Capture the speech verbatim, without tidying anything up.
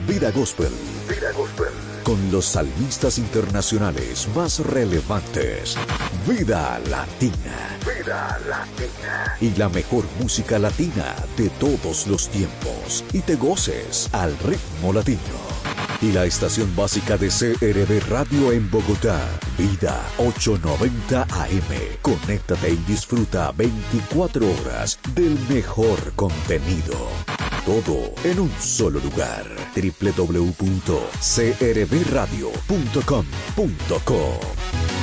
Vida Gospel. Vida Gospel. Con los salmistas internacionales más relevantes. Vida Latina. Vida Latina. Y la mejor música latina de todos los tiempos. Y te goces al ritmo latino. Y la estación básica de C R B Radio en Bogotá. Vida ochocientos noventa A M. Conéctate y disfruta veinticuatro horas del mejor contenido. Todo en un solo lugar. doble u doble u doble u punto c r b radio punto com punto co